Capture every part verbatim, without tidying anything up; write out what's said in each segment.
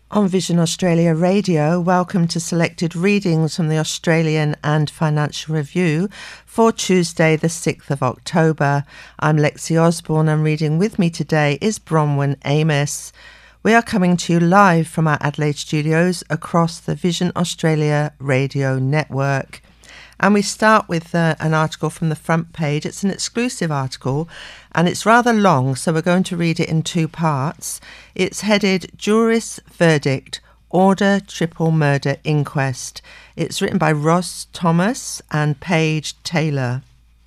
On Vision Australia Radio, welcome to selected readings from the Australian and Financial Review for Tuesday the sixth of October. I'm Lexi Osborne and reading with me today is Bronwyn Amos. We are coming to you live from our Adelaide studios across the Vision Australia Radio network. And we start with uh, an article from the front page. It's an exclusive article and it's rather long, so we're going to read it in two parts. It's headed Juris Verdict, Order Triple Murder Inquest. It's written by Ross Thomas and Paige Taylor.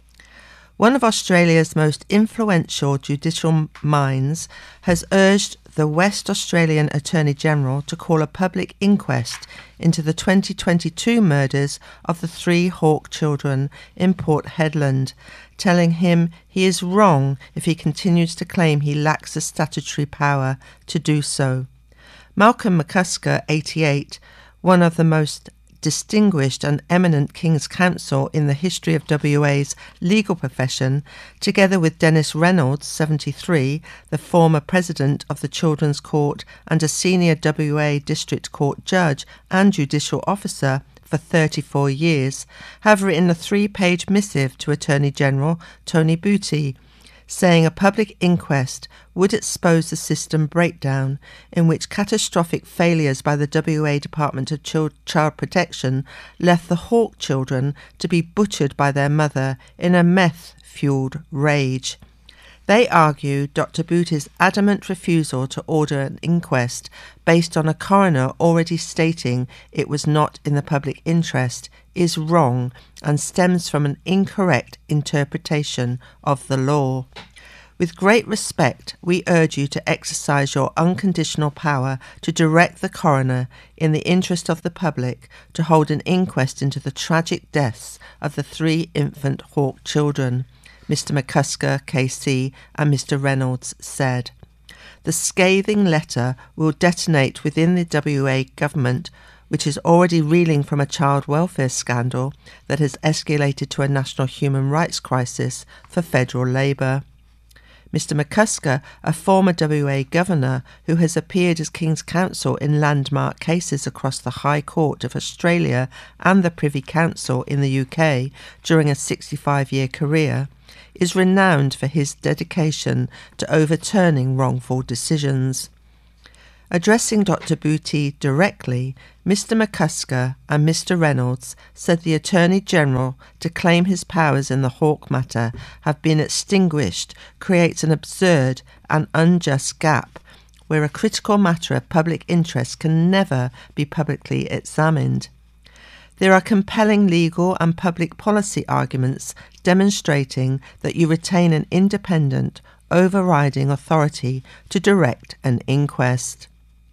One of Australia's most influential judicial minds has urged the West Australian Attorney-General to call a public inquest into the twenty twenty-two murders of the three Hawke children in Port Hedland, telling him he is wrong if he continues to claim he lacks the statutory power to do so. Malcolm McCusker, eighty-eight, one of the most distinguished and eminent King's Counsel in the history of W A's legal profession, together with Dennis Reynolds, seventy-three, the former president of the Children's Court and a senior W A District Court judge and judicial officer for thirty-four years, have written a three-page missive to Attorney General Tony Butty, saying a public inquest would expose the system breakdown in which catastrophic failures by the W A Department of Child Protection left the Hawke children to be butchered by their mother in a meth-fueled rage. They argue Doctor Butty's adamant refusal to order an inquest based on a coroner already stating it was not in the public interest is wrong and stems from an incorrect interpretation of the law. With great respect, we urge you to exercise your unconditional power to direct the coroner, in the interest of the public, to hold an inquest into the tragic deaths of the three infant Hawke children, Mister McCusker, K C, and Mister Reynolds said. The scathing letter will detonate within the W A government, which is already reeling from a child welfare scandal that has escalated to a national human rights crisis for federal Labor. Mister McCusker, a former W A governor who has appeared as King's Counsel in landmark cases across the High Court of Australia and the Privy Council in the U K during a sixty-five-year career, is renowned for his dedication to overturning wrongful decisions. Addressing Doctor Butty directly, Mister McCusker and Mister Reynolds said the Attorney-General to claim his powers in the Hawke matter have been extinguished creates an absurd and unjust gap where a critical matter of public interest can never be publicly examined. There are compelling legal and public policy arguments demonstrating that you retain an independent, overriding authority to direct an inquest.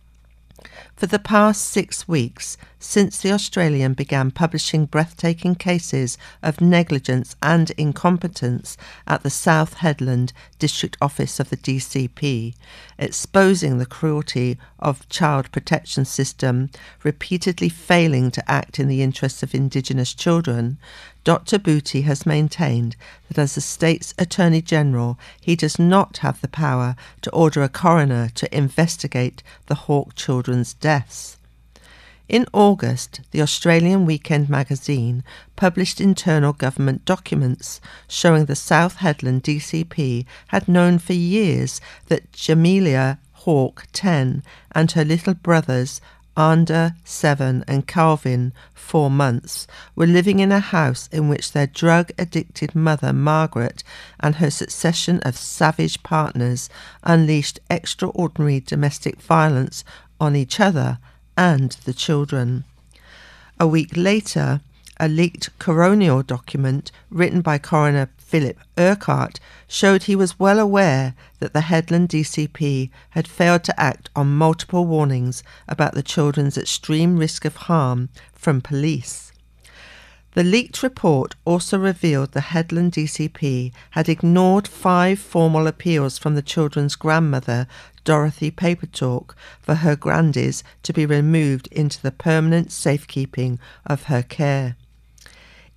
For the past six weeks, since the Australian began publishing breathtaking cases of negligence and incompetence at the South Hedland District Office of the D C P, exposing the cruelty of child protection system, repeatedly failing to act in the interests of Indigenous children, Doctor Butty has maintained that as the state's Attorney-General, he does not have the power to order a coroner to investigate the Hawke children's deaths. In August, the Australian Weekend magazine published internal government documents showing the South Hedland D C P had known for years that Jamelia Hawke, ten, and her little brothers, Anda, seven, and Calvin, four months, were living in a house in which their drug-addicted mother, Margaret, and her succession of savage partners unleashed extraordinary domestic violence on each other and the children. A week later, a leaked coronial document written by Coroner Philip Urquhart showed he was well aware that the Hedland D C P had failed to act on multiple warnings about the children's extreme risk of harm from police. The leaked report also revealed the Hedland D C P had ignored five formal appeals from the children's grandmother, Dorothy Papertalk, for her grandies to be removed into the permanent safekeeping of her care.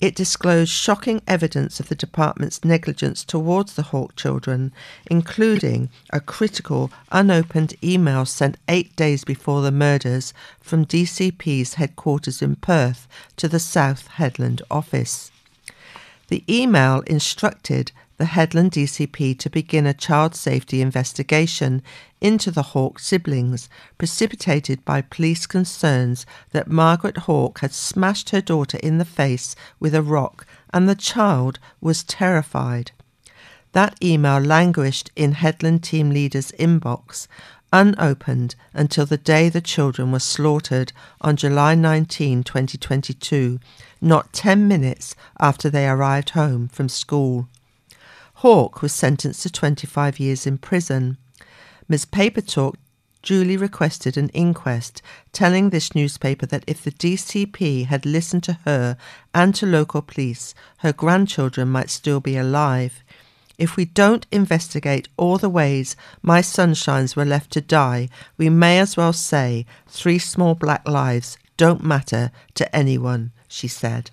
It disclosed shocking evidence of the department's negligence towards the Hawke children, including a critical, unopened email sent eight days before the murders from D C P's headquarters in Perth to the South Headland office. The email instructed the Headland D C P to begin a child safety investigation into the Hawke siblings, precipitated by police concerns that Margaret Hawke had smashed her daughter in the face with a rock and the child was terrified. That email languished in Headland team leader's inbox, unopened until the day the children were slaughtered on July nineteenth, twenty twenty-two, not ten minutes after they arrived home from school. Hawke was sentenced to twenty-five years in prison. Miz Papertalk duly requested an inquest, telling this newspaper that if the D C P had listened to her and to local police, her grandchildren might still be alive. If we don't investigate all the ways my sunshines were left to die, we may as well say three small black lives don't matter to anyone, she said.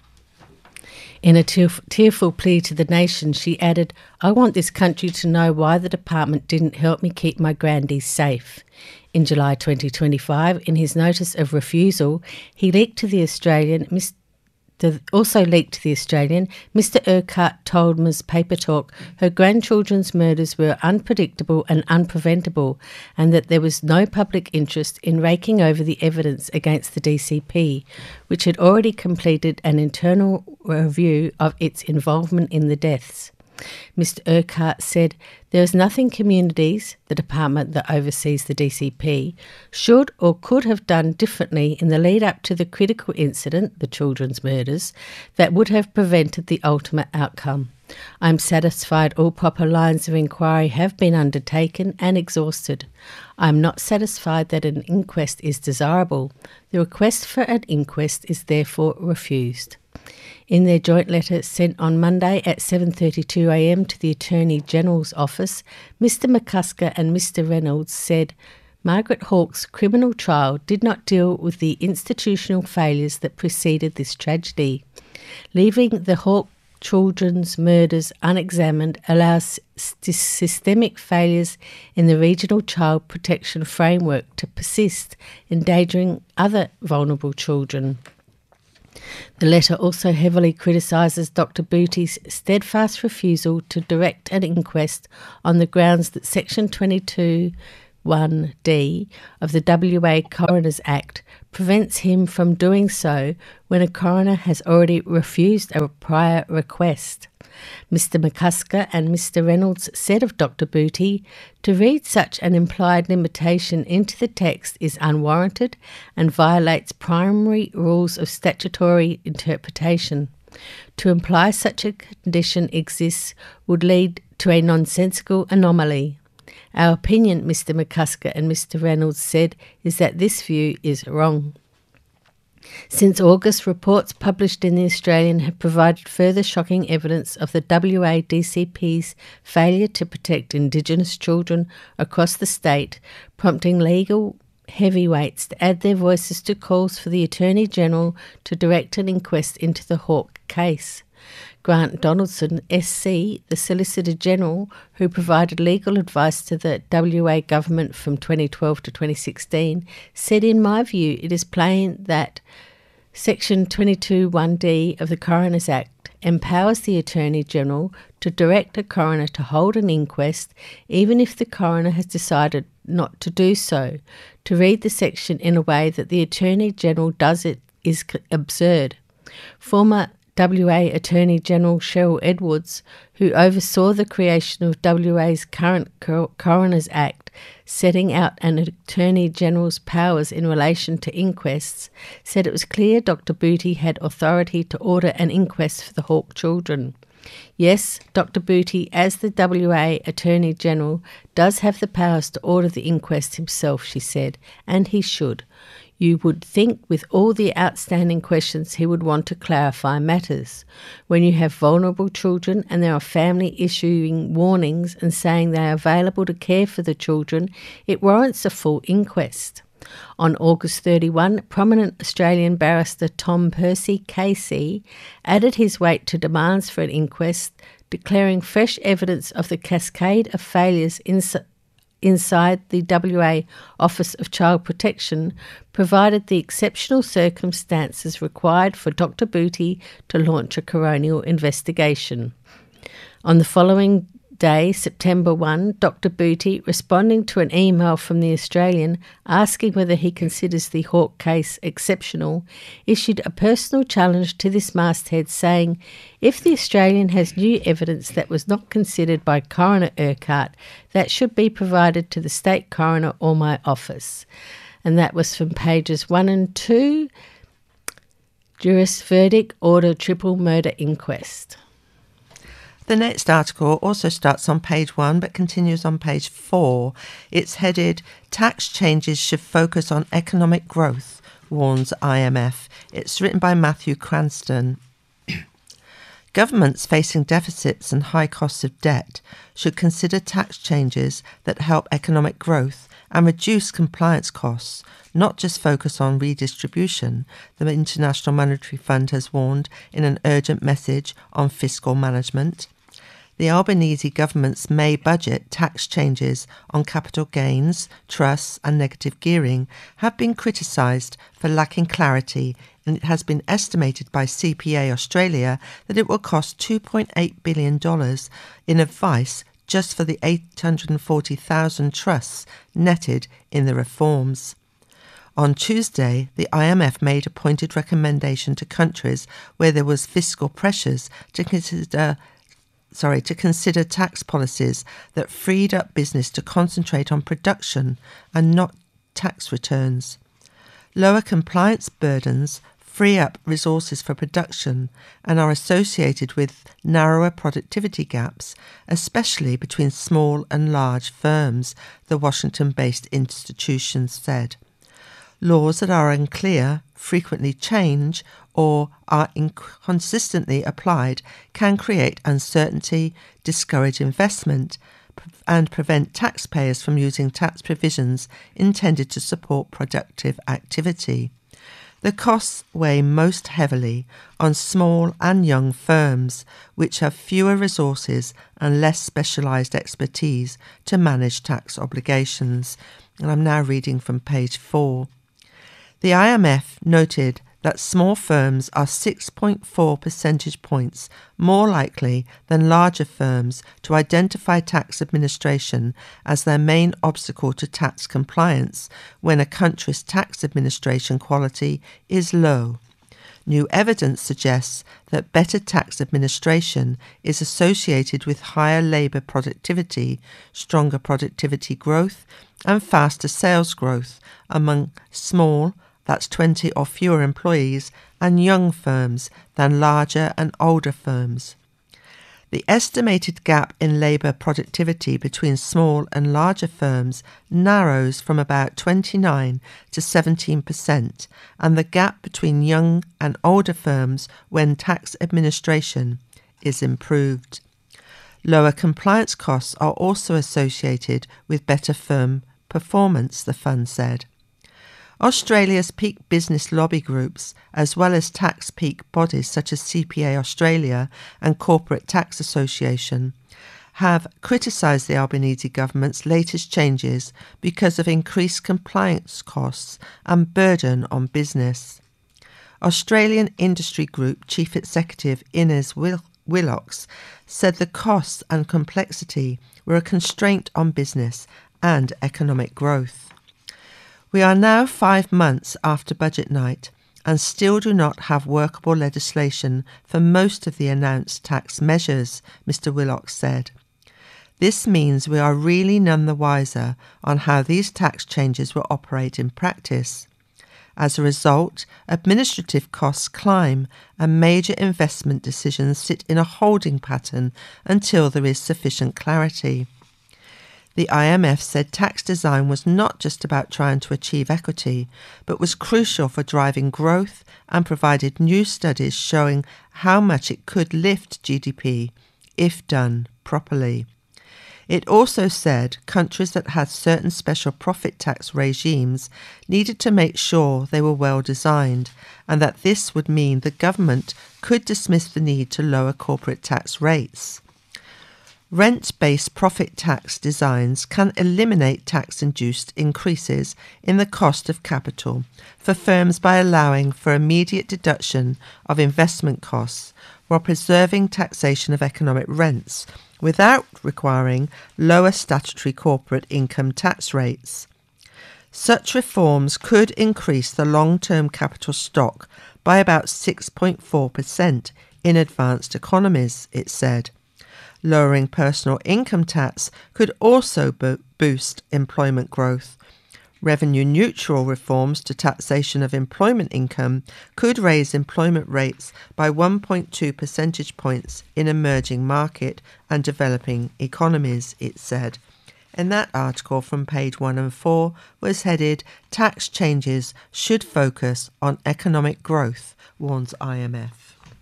In a tearf- tearful plea to the nation, she added, "I want this country to know why the department didn't help me keep my grandies safe." In July twenty twenty-five, in his notice of refusal, he leaked to the Australian, Mister The, also leaked to the Australian, Mister Urquhart told Miz Papertalk her grandchildren's murders were unpredictable and unpreventable, and that there was no public interest in raking over the evidence against the D C P, which had already completed an internal review of its involvement in the deaths. Mister Urquhart said, "There is nothing communities, the department that oversees the D C P, should or could have done differently in the lead up to the critical incident, the children's murders, that would have prevented the ultimate outcome. I am satisfied all proper lines of inquiry have been undertaken and exhausted. I am not satisfied that an inquest is desirable. The request for an inquest is therefore refused." In their joint letter sent on Monday at seven thirty-two a m to the Attorney-General's office, Mister McCusker and Mister Reynolds said, "Margaret Hawke's criminal trial did not deal with the institutional failures that preceded this tragedy. Leaving the Hawke children's murders unexamined allows st- systemic failures in the regional child protection framework to persist, endangering other vulnerable children." The letter also heavily criticises Doctor Booty's steadfast refusal to direct an inquest on the grounds that Section twenty-two one D of the W A Coroners Act prevents him from doing so when a coroner has already refused a prior request. Mister McCusker and Mister Reynolds said of Doctor Booty, "To read such an implied limitation into the text is unwarranted and violates primary rules of statutory interpretation. To imply such a condition exists would lead to a nonsensical anomaly. Our opinion," Mister McCusker and Mister Reynolds said, "is that this view is wrong." Since August, reports published in The Australian have provided further shocking evidence of the W A D C P's failure to protect Indigenous children across the state, prompting legal heavyweights to add their voices to calls for the Attorney-General to direct an inquest into the Hawke case. Grant Donaldson, S C, the Solicitor General, who provided legal advice to the W A government from twenty twelve to twenty sixteen, said, "In my view, it is plain that Section twenty-two one D of the Coroners Act empowers the Attorney-General to direct a coroner to hold an inquest, even if the coroner has decided not to do so. To read the section in a way that the Attorney-General does it is absurd." Former W A Attorney-General Cheryl Edwards, who oversaw the creation of W A's current Coroners Act, setting out an Attorney-General's powers in relation to inquests, said it was clear Doctor Booty had authority to order an inquest for the Hawke children. Yes, Doctor Booty, as the W A Attorney-General, does have the powers to order the inquest himself, she said, and he should. You would think with all the outstanding questions he would want to clarify matters. When you have vulnerable children and there are family issuing warnings and saying they are available to care for the children, it warrants a full inquest. On August thirty-first, prominent Australian barrister Tom Percy, K C, added his weight to demands for an inquest, declaring fresh evidence of the cascade of failures ins- inside the W A Office of Child Protection provided the exceptional circumstances required for Doctor Booty to launch a coronial investigation. On the following day, September first, Doctor Booty, responding to an email from The Australian asking whether he considers the Hawke case exceptional, issued a personal challenge to this masthead saying, if The Australian has new evidence that was not considered by Coroner Urquhart, that should be provided to the State Coroner or my office. And that was from pages one and two, Juris Verdict, Order Triple Murder Inquest. The next article also starts on page one but continues on page four. It's headed, Tax Changes Should Focus on Economic Growth, warns I M F. It's written by Matthew Cranston. Governments facing deficits and high costs of debt should consider tax changes that help economic growth and reduce compliance costs, not just focus on redistribution, the International Monetary Fund has warned in an urgent message on fiscal management. The Albanese government's May budget tax changes on capital gains, trusts and negative gearing have been criticised for lacking clarity, and it has been estimated by C P A Australia that it will cost two point eight billion dollars in advice just for the eight hundred forty thousand trusts netted in the reforms. On Tuesday, the I M F made a pointed recommendation to countries where there was fiscal pressures to consider sorry, to consider tax policies that freed up business to concentrate on production and not tax returns. Lower compliance burdens free up resources for production and are associated with narrower productivity gaps, especially between small and large firms, the Washington-based institution said. Laws that are unclear, frequently change, or are inconsistently applied can create uncertainty, discourage investment, and prevent taxpayers from using tax provisions intended to support productive activity. The costs weigh most heavily on small and young firms, which have fewer resources and less specialised expertise to manage tax obligations. And I'm now reading from page four. The I M F noted that small firms are six point four percentage points more likely than larger firms to identify tax administration as their main obstacle to tax compliance when a country's tax administration quality is low. New evidence suggests that better tax administration is associated with higher labour productivity, stronger productivity growth, and faster sales growth among small, that's twenty or fewer employees, and young firms than larger and older firms. The estimated gap in labour productivity between small and larger firms narrows from about twenty-nine to seventeen percent, and the gap between young and older firms when tax administration is improved. Lower compliance costs are also associated with better firm performance, the fund said. Australia's peak business lobby groups, as well as tax peak bodies such as C P A Australia and Corporate Tax Association, have criticised the Albanese government's latest changes because of increased compliance costs and burden on business. Australian Industry Group Chief Executive Innes Willox said the costs and complexity were a constraint on business and economic growth. We are now five months after budget night and still do not have workable legislation for most of the announced tax measures, Mister Willox said. This means we are really none the wiser on how these tax changes will operate in practice. As a result, administrative costs climb and major investment decisions sit in a holding pattern until there is sufficient clarity. The I M F said tax design was not just about trying to achieve equity, but was crucial for driving growth and provided new studies showing how much it could lift G D P if done properly. It also said countries that had certain special profit tax regimes needed to make sure they were well designed, and that this would mean the government could dismiss the need to lower corporate tax rates. Rent-based profit tax designs can eliminate tax-induced increases in the cost of capital for firms by allowing for immediate deduction of investment costs while preserving taxation of economic rents without requiring lower statutory corporate income tax rates. Such reforms could increase the long-term capital stock by about six point four percent in advanced economies, it said. Lowering personal income tax could also bo- boost employment growth. Revenue-neutral reforms to taxation of employment income could raise employment rates by one point two percentage points in emerging market and developing economies, it said. And that article from page one and four was headed, "Tax Changes Should Focus on Economic Growth," warns I M F.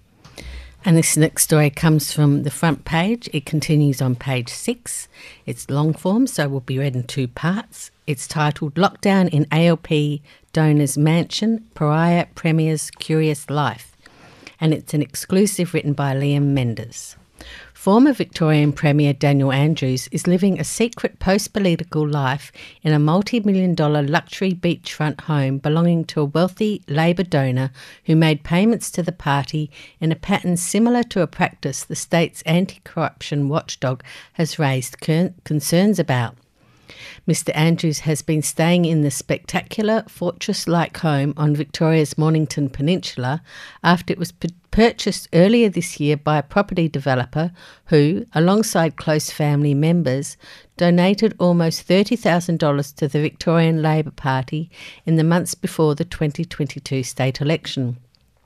And this next story comes from the front page. It continues on page six. It's long form, so will be read in two parts. It's titled Lockdown in A L P Donors Mansion, Pariah Premier's Curious Life. And it's an exclusive written by Liam Mendes. Former Victorian Premier Daniel Andrews is living a secret post-political life in a multi-million dollar luxury beachfront home belonging to a wealthy Labor donor who made payments to the party in a pattern similar to a practice the state's anti-corruption watchdog has raised concerns about. Mister Andrews has been staying in the spectacular fortress-like home on Victoria's Mornington Peninsula after it was p- purchased earlier this year by a property developer who, alongside close family members, donated almost thirty thousand dollars to the Victorian Labor Party in the months before the twenty twenty-two state election.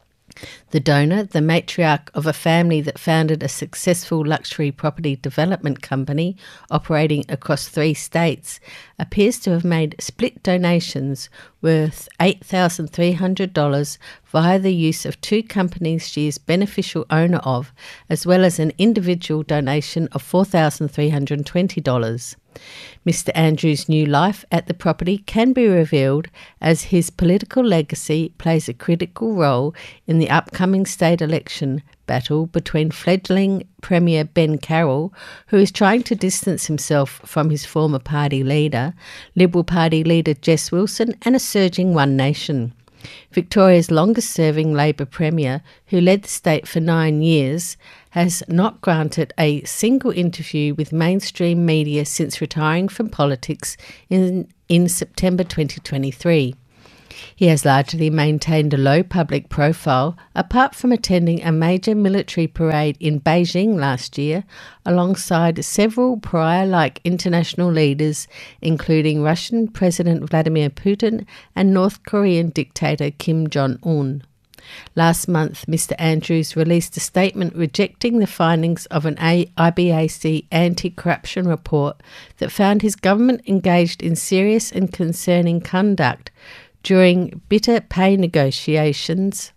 The donor, the matriarch of a family that founded a successful luxury property development company operating across three states, appears to have made split donations worth eight thousand three hundred dollars via the use of two companies she is beneficial owner of, as well as an individual donation of four thousand three hundred twenty dollars. Mister Andrews' new life at the property can be revealed as his political legacy plays a critical role in the upcoming state election battle between fledgling Premier Ben Carroll, who is trying to distance himself from his former party leader, Liberal Party leader Jess Wilson, and a surging One Nation. Victoria's longest-serving Labor Premier, who led the state for nine years, has not granted a single interview with mainstream media since retiring from politics in, in September twenty twenty-three. He has largely maintained a low public profile, apart from attending a major military parade in Beijing last year, alongside several pariah-like international leaders, including Russian President Vladimir Putin and North Korean dictator Kim Jong-un. Last month, Mister Andrews released a statement rejecting the findings of an I B A C anti-corruption report that found his government engaged in serious and concerning conduct during bitter pay negotiations.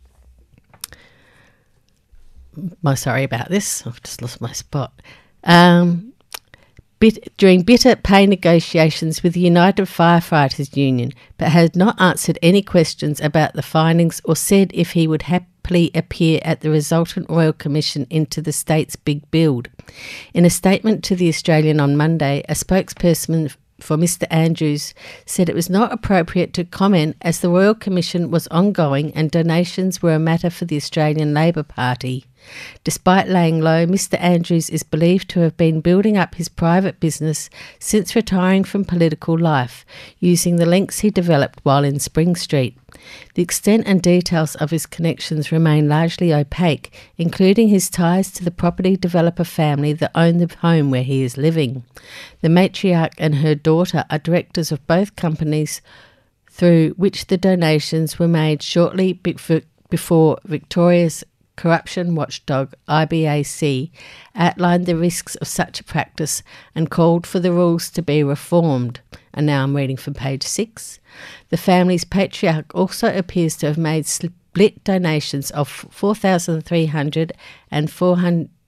I'm sorry about this. I've just lost my spot. Um, bit, during bitter pay negotiations with the United Firefighters Union, but has not answered any questions about the findings or said if he would happily appear at the resultant Royal Commission into the state's big build. In a statement to the Australian on Monday, a spokesperson for Mister Andrews said it was not appropriate to comment as the Royal Commission was ongoing and donations were a matter for the Australian Labor Party. Despite laying low, Mister Andrews is believed to have been building up his private business since retiring from political life, using the links he developed while in Spring Street. The extent and details of his connections remain largely opaque, including his ties to the property developer family that own the home where he is living. The matriarch and her daughter are directors of both companies through which the donations were made shortly before Victoria's corruption watchdog I B A C outlined the risks of such a practice and called for the rules to be reformed. And now I'm reading from page six. The family's patriarch also appears to have made split donations of four thousand three hundred dollars and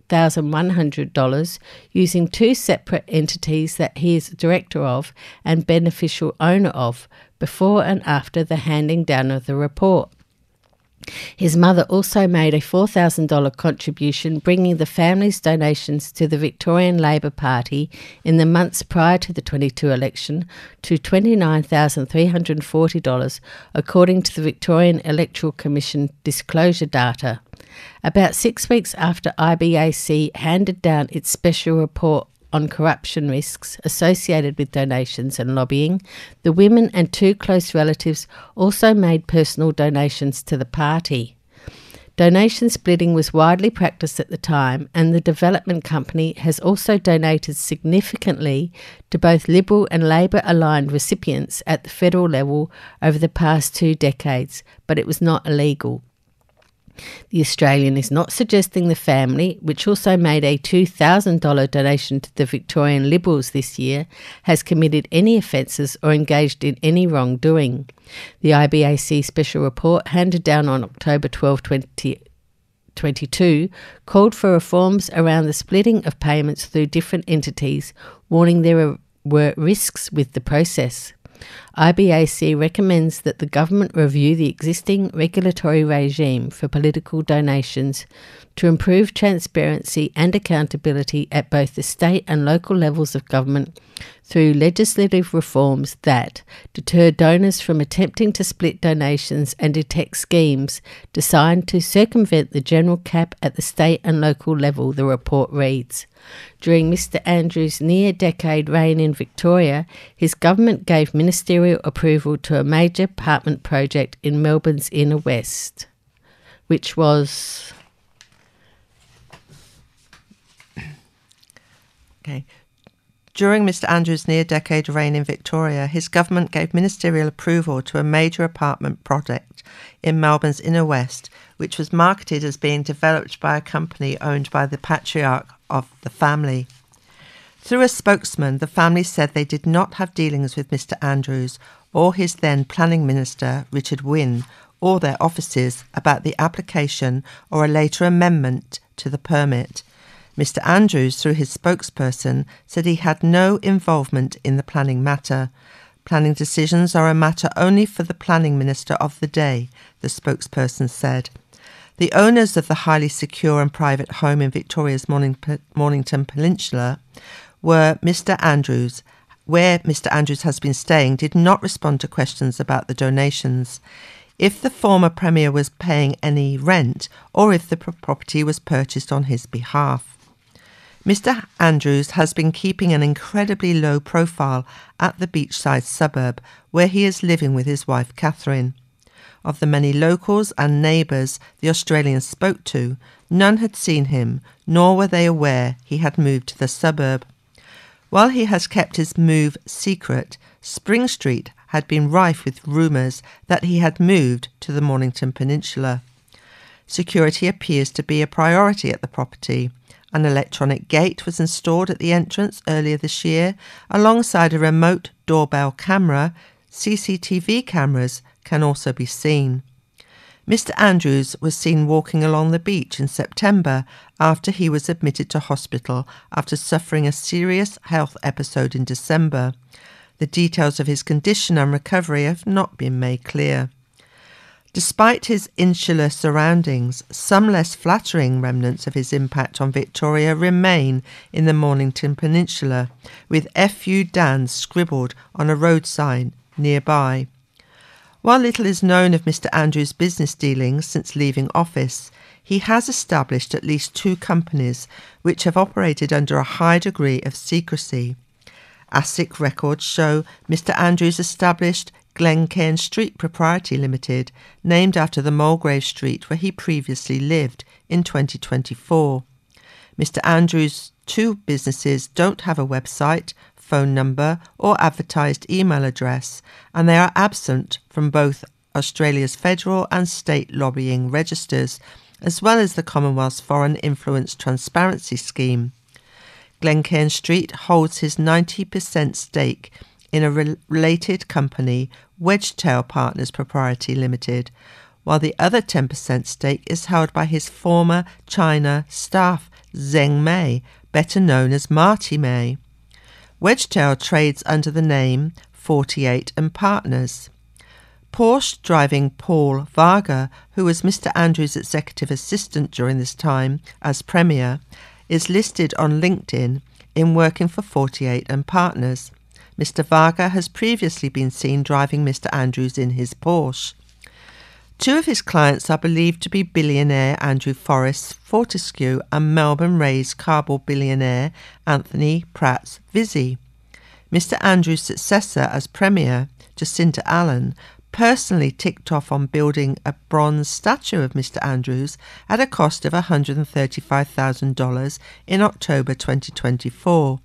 thousand one hundred dollars using two separate entities that he is director of and beneficial owner of before and after the handing down of the report. His mother also made a four thousand dollars contribution, bringing the family's donations to the Victorian Labor Party in the months prior to the twenty-two election to twenty-nine thousand three hundred forty dollars, according to the Victorian Electoral Commission disclosure data. About six weeks after I B A C handed down its special report on corruption risks associated with donations and lobbying, the women and two close relatives also made personal donations to the party. Donation splitting was widely practiced at the time, and the development company has also donated significantly to both Liberal and Labor-aligned recipients at the federal level over the past two decades, but it was not illegal. The Australian is not suggesting the family, which also made a two thousand dollars donation to the Victorian Liberals this year, has committed any offences or engaged in any wrongdoing. The I B A C special report, handed down on October twelfth, twenty twenty-two, called for reforms around the splitting of payments through different entities, warning there were risks with the process. I B A C recommends that the government review the existing regulatory regime for political donations to improve transparency and accountability at both the state and local levels of government through legislative reforms that deter donors from attempting to split donations and detect schemes designed to circumvent the general cap at the state and local level, the report reads. During Mister Andrews' near-decade reign in Victoria, his government gave ministerial approval to a major apartment project in Melbourne's inner west, which was... Okay. During Mister Andrews' near-decade reign in Victoria, his government gave ministerial approval to a major apartment project in Melbourne's inner west, which was marketed as being developed by a company owned by the patriarch of the family. Through a spokesman, the family said they did not have dealings with Mister Andrews or his then planning minister, Richard Wynne, or their offices about the application or a later amendment to the permit. Mister Andrews, through his spokesperson, said he had no involvement in the planning matter. Planning decisions are a matter only for the planning minister of the day, the spokesperson said. The owners of the highly secure and private home in Victoria's Mornington Peninsula were Mister Andrews, where Mister Andrews has been staying, did not respond to questions about the donations. If the former Premier was paying any rent or if the property was purchased on his behalf. Mister Andrews has been keeping an incredibly low profile at the beachside suburb where he is living with his wife Catherine. Of the many locals and neighbours the Australians spoke to, none had seen him, nor were they aware he had moved to the suburb. While he has kept his move secret, Spring Street had been rife with rumours that he had moved to the Mornington Peninsula. Security appears to be a priority at the property. An electronic gate was installed at the entrance earlier this year, alongside a remote doorbell camera. C C T V cameras can also be seen. Mister Andrews was seen walking along the beach in September after he was admitted to hospital after suffering a serious health episode in December. The details of his condition and recovery have not been made clear. Despite his insular surroundings, some less flattering remnants of his impact on Victoria remain in the Mornington Peninsula, with F U Dan scribbled on a road sign nearby. While little is known of Mister Andrews' business dealings since leaving office, he has established at least two companies which have operated under a high degree of secrecy. ASIC records show Mister Andrews established Glencairn Street Proprietary Limited, named after the Mulgrave Street where he previously lived, in twenty twenty-four. Mister Andrews' two businesses don't have a website, phone number or advertised email address, and they are absent from both Australia's federal and state lobbying registers, as well as the Commonwealth's Foreign Influence Transparency Scheme. Glencairn Street holds his ninety percent stake in a re- related company, Wedgetail Partners Proprietary Limited, while the other ten percent stake is held by his former China staff, Zheng Mei, better known as Marty May. Wedgetail trades under the name forty-eight and Partners. Porsche driving Paul Varga, who was Mister Andrews' executive assistant during this time as Premier, is listed on LinkedIn in working for forty-eight and Partners. Mister Varga has previously been seen driving Mister Andrews in his Porsche. Two of his clients are believed to be billionaire Andrew Forrest Fortescue and Melbourne-raised cardboard billionaire Anthony Pratt Vizzi. Mister Andrews' successor as Premier, Jacinta Allen, personally ticked off on building a bronze statue of Mister Andrews at a cost of one hundred thirty-five thousand dollars in October twenty twenty-four.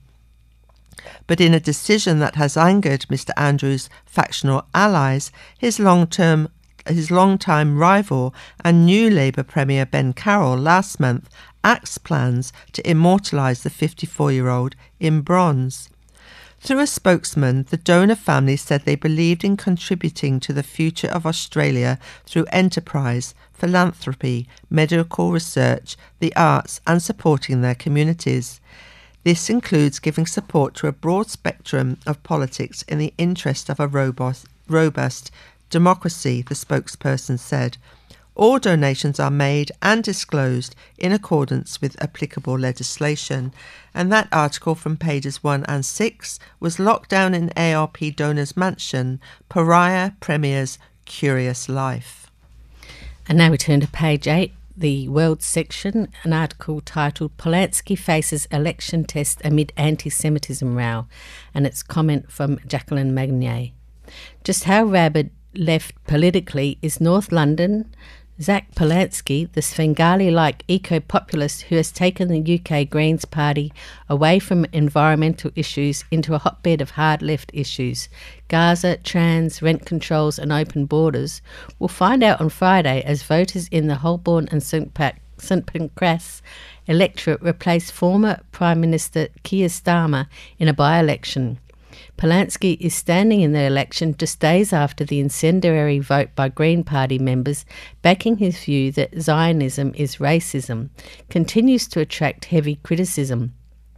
But in a decision that has angered Mister Andrews' factional allies, his long-term his long-time rival and new Labour Premier Ben Carroll last month axed plans to immortalise the fifty-four-year-old in bronze. Through a spokesman, the donor family said they believed in contributing to the future of Australia through enterprise, philanthropy, medical research, the arts and supporting their communities. This includes giving support to a broad spectrum of politics in the interest of a robust, robust democracy, the spokesperson said. All donations are made and disclosed in accordance with applicable legislation. And that article from pages one and six was locked down in A R P Donors Mansion, Pariah Premier's Curious Life. And now we turn to page eight, the World section, an article titled Polanski Faces Election Test Amid Anti-Semitism Row, and its comment from Jacqueline Magnier. Just how rabid left politically is North London? Zach Polanski, the Svengali-like eco-populist who has taken the U K Greens Party away from environmental issues into a hotbed of hard-left issues, Gaza, trans, rent controls and open borders, will find out on Friday as voters in the Holborn and St Pancras electorate replace former Prime Minister Keir Starmer in a by-election. Polanski is standing in the election just days after the incendiary vote by Green Party members backing his view that Zionism is racism, continues to attract heavy criticism.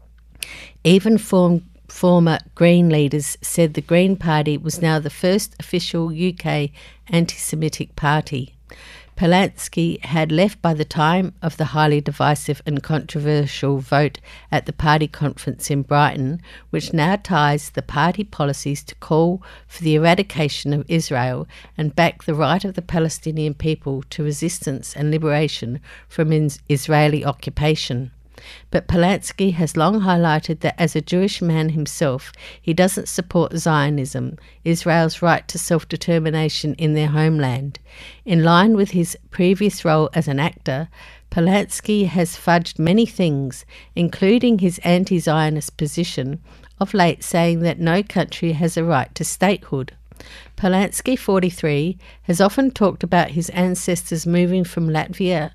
Even form, former Green leaders said the Green Party was now the first official U K anti-Semitic party. Polanski had left by the time of the highly divisive and controversial vote at the party conference in Brighton, which now ties the party policies to call for the eradication of Israel and back the right of the Palestinian people to resistance and liberation from Israeli occupation. But Polanski has long highlighted that as a Jewish man himself, he doesn't support Zionism, Israel's right to self-determination in their homeland. In line with his previous role as an actor, Polanski has fudged many things, including his anti-Zionist position, of late saying that no country has a right to statehood. Polanski, forty-three, has often talked about his ancestors moving from Latvia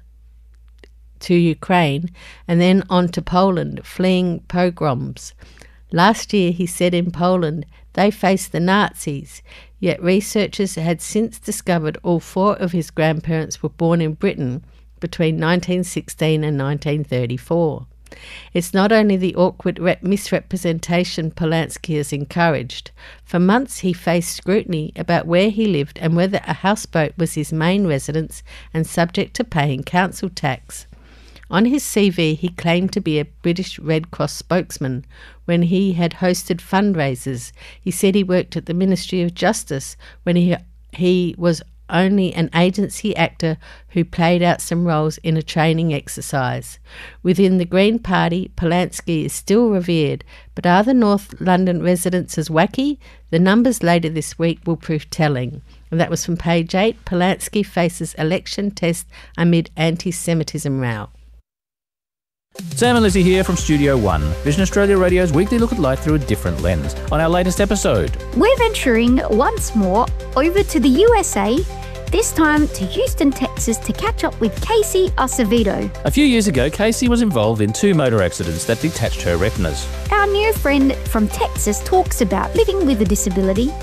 to Ukraine and then on to Poland, fleeing pogroms. Last year, he said in Poland, they faced the Nazis, yet researchers had since discovered all four of his grandparents were born in Britain between nineteen sixteen and nineteen thirty-four. It's not only the awkward rep- misrepresentation Polanski has encouraged. For months he faced scrutiny about where he lived and whether a houseboat was his main residence and subject to paying council tax. On his C V, he claimed to be a British Red Cross spokesman. When he had hosted fundraisers, he said he worked at the Ministry of Justice when he he was only an agency actor who played out some roles in a training exercise. Within the Green Party, Polanski is still revered, but are the North London residents as wacky? The numbers later this week will prove telling. And that was from page eight. Polanski faces election test amid anti-Semitism row. Sam and Lizzie here from Studio One, Vision Australia Radio's weekly look at life through a different lens. On our latest episode, we're venturing once more over to the U S A, this time to Houston, Texas, to catch up with Casey Acevedo. A few years ago, Casey was involved in two motor accidents that detached her retinas. Our new friend from Texas talks about living with a disability,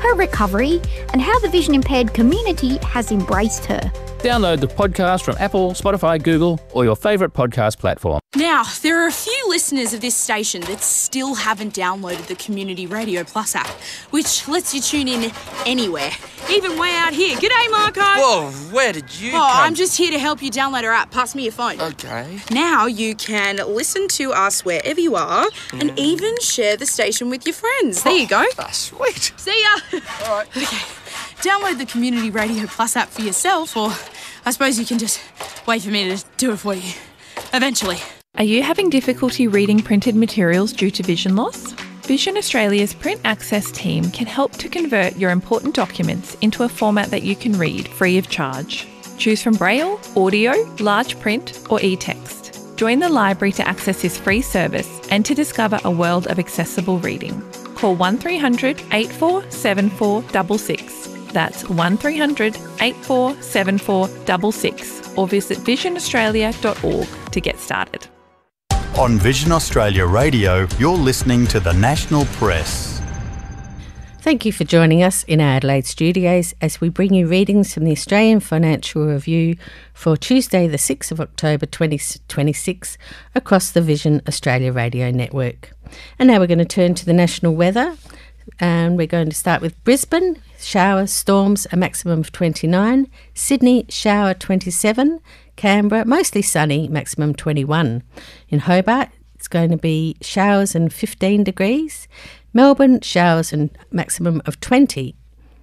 her recovery, and how the vision impaired community has embraced her. Download the podcast from Apple, Spotify, Google, or your favourite podcast platform. Now, there are a few listeners of this station that still haven't downloaded the Community Radio Plus app, which lets you tune in anywhere, even way out here. G'day, Marco. Whoa, where did you Oh, come? I'm just here to help you download our app. Pass me your phone. Okay. Now you can listen to us wherever you are and even share the station with your friends. There you go. Ah, sweet. See ya. All right. Okay. Download the Community Radio Plus app for yourself, or I suppose you can just wait for me to do it for you. Eventually. Are you having difficulty reading printed materials due to vision loss? Vision Australia's Print Access team can help to convert your important documents into a format that you can read free of charge. Choose from Braille, audio, large print, or e-text. Join the library to access this free service and to discover a world of accessible reading. Call one three hundred, eight four seven four six six. That's one three hundred, eight four seven four six six, or visit vision australia dot org to get started. On Vision Australia Radio, you're listening to the National Press. Thank you for joining us in our Adelaide studios as we bring you readings from the Australian Financial Review for Tuesday the sixth of October twenty twenty-six across the Vision Australia Radio Network. And now we're going to turn to the national weather, and we're going to start with Brisbane, showers, storms, a maximum of twenty-nine, Sydney, shower twenty-seven, Canberra, mostly sunny, maximum twenty-one. In Hobart, it's going to be showers and fifteen degrees. Melbourne, showers and maximum of twenty.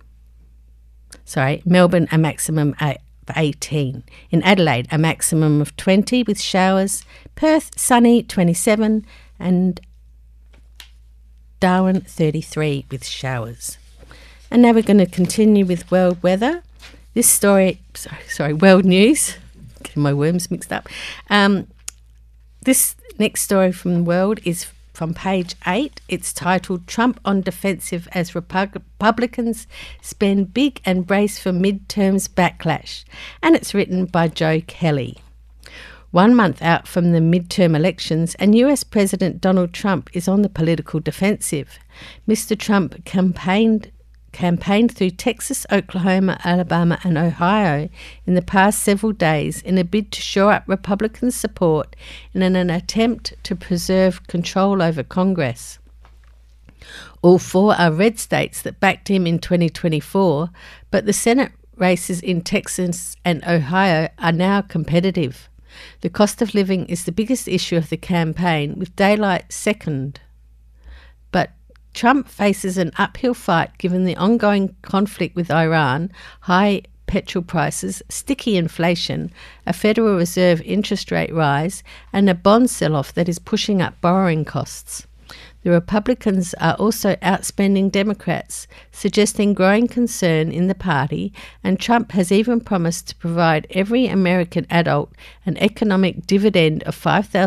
Sorry, Melbourne, a maximum of eighteen. In Adelaide, a maximum of twenty with showers. Perth, sunny, twenty-seven. And Darwin, thirty-three with showers. And now we're going to continue with world weather. This story, sorry, sorry world news. Getting my worms mixed up. Um, this next story from the World is from page eight. It's titled Trump on Defensive as Repub- Republicans Spend Big and Brace for Midterms Backlash. And it's written by Joe Kelly. One month out from the midterm elections, and U S President Donald Trump is on the political defensive. Mister Trump campaigned campaigned through Texas, Oklahoma, Alabama and Ohio in the past several days in a bid to shore up Republican support in an attempt to preserve control over Congress. All four are red states that backed him in twenty twenty-four, but the Senate races in Texas and Ohio are now competitive. The cost of living is the biggest issue of the campaign, with daylight second. But Trump faces an uphill fight given the ongoing conflict with Iran, high petrol prices, sticky inflation, a Federal Reserve interest rate rise, and a bond sell-off that is pushing up borrowing costs. The Republicans are also outspending Democrats, suggesting growing concern in the party, and Trump has even promised to provide every American adult an economic dividend of five thousand